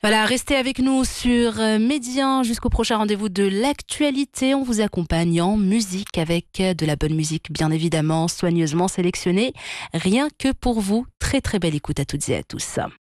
Voilà, restez avec nous sur Médien jusqu'au prochain rendez-vous de l'actualité. On vous accompagne en musique avec de la bonne musique, bien évidemment, soigneusement sélectionnée. Rien que pour vous. Très très belle écoute à toutes et à tous.